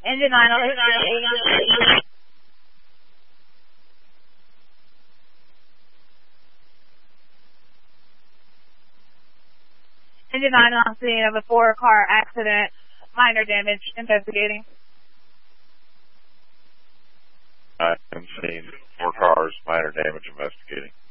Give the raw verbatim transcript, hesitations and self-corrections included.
Engine nine on Engine nine on scene of a four-car accident, minor damage, investigating. I'm seeing four cars, minor damage, investigating.